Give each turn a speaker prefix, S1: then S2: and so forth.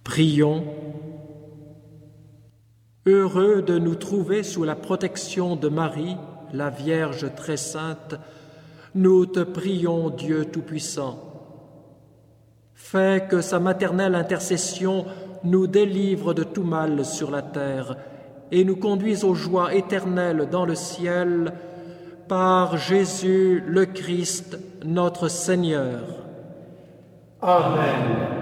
S1: Prions. Heureux de nous trouver sous la protection de Marie, la Vierge très sainte, nous te prions, Dieu Tout-Puissant. Fais que sa maternelle intercession nous délivre de tout mal sur la terre et nous conduise aux joies éternelles dans le ciel, par Jésus le Christ, notre Seigneur.
S2: Amen.